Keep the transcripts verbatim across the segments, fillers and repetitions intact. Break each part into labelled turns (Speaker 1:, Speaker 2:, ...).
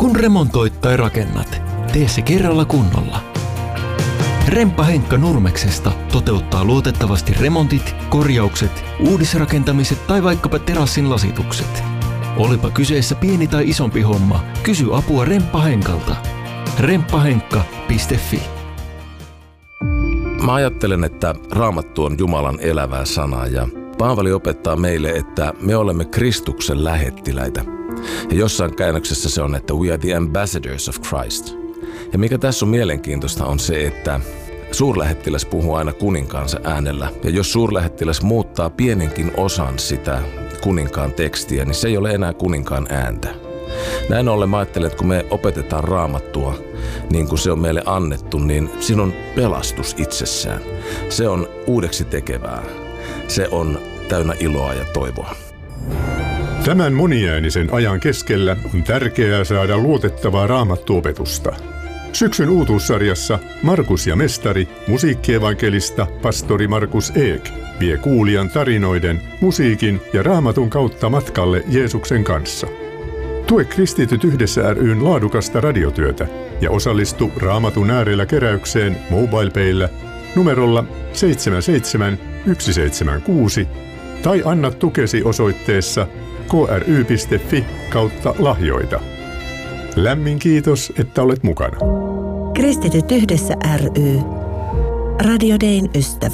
Speaker 1: Kun remontoit tai rakennat, tee se kerralla kunnolla. Remppa Henkka Nurmeksesta toteuttaa luotettavasti remontit, korjaukset, uudisrakentamiset tai vaikkapa terassin lasitukset. Olipa kyseessä pieni tai isompi homma, kysy apua Remppa Henkalta. remppahenkka piste fi.
Speaker 2: Mä ajattelen, että Raamattu on Jumalan elävää sanaa ja Paavali opettaa meille, että me olemme Kristuksen lähettiläitä. Ja jossain käännöksessä se on, että we are the ambassadors of Christ. Ja mikä tässä on mielenkiintoista on se, että suurlähettiläs puhuu aina kuninkaansa äänellä. Ja jos suurlähettiläs muuttaa pienenkin osan sitä kuninkaan tekstiä, niin se ei ole enää kuninkaan ääntä. Näin ollen mä ajattelen, että kun me opetetaan Raamattua niin kuin se on meille annettu, niin siinä on pelastus itsessään. Se on uudeksi tekevää. Se on täynnä iloa ja toivoa.
Speaker 3: Tämän moniäänisen ajan keskellä on tärkeää saada luotettavaa raamattuopetusta. Syksyn uutuussarjassa Markus ja mestari, musiikkievankelista pastori Markus Eek vie kuulijan tarinoiden, musiikin ja raamatun kautta matkalle Jeesuksen kanssa. Tue Kristityt yhdessä ry:n laadukasta radiotyötä ja osallistu Raamatun äärellä keräykseen MobilePayllä numerolla seitsemän seitsemän yksi seitsemän kuusi tai anna tukesi osoitteessa k r y piste f i kautta lahjoita. Lämmin kiitos, että olet mukana.
Speaker 4: Kristityt yhdessä ry. Radio Dayn ystävä.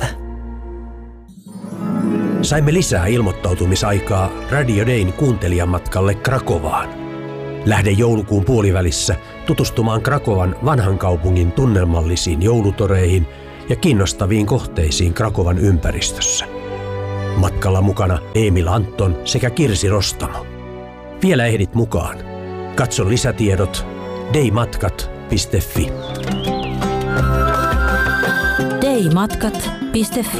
Speaker 5: Saimme lisää ilmoittautumisaikaa Radio Dayn kuuntelijamatkalle Krakovaan. Lähde joulukuun puolivälissä tutustumaan Krakovan vanhan kaupungin tunnelmallisiin joulutoreihin ja kiinnostaviin kohteisiin Krakovan ympäristössä. Matkalla mukana Emil Anton sekä Kirsi Rostamo. Vielä ehdit mukaan. Katso lisätiedot daymatkat piste fi.
Speaker 6: daymatkat piste fi.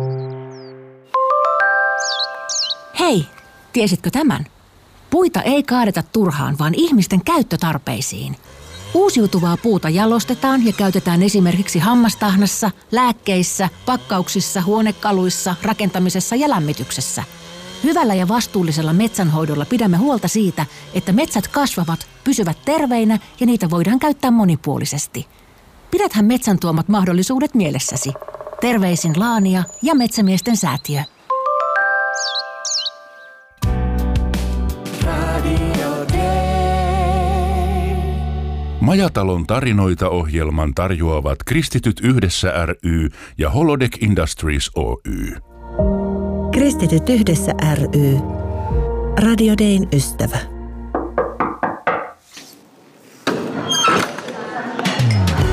Speaker 6: Hei, tiesitkö tämän? Puita ei kaadeta turhaan, vaan ihmisten käyttötarpeisiin. Uusiutuvaa puuta jalostetaan ja käytetään esimerkiksi hammastahnassa, lääkkeissä, pakkauksissa, huonekaluissa, rakentamisessa ja lämmityksessä. Hyvällä ja vastuullisella metsänhoidolla pidämme huolta siitä, että metsät kasvavat, pysyvät terveinä ja niitä voidaan käyttää monipuolisesti. Pidäthän metsän tuomat mahdollisuudet mielessäsi. Terveisin Laania ja Metsämiesten säätiö.
Speaker 7: Majatalon tarinoita -ohjelman tarjoavat Kristityt yhdessä ry ja Holodeck Industries Oy.
Speaker 4: Kristityt yhdessä ry. Radio Dayn ystävä.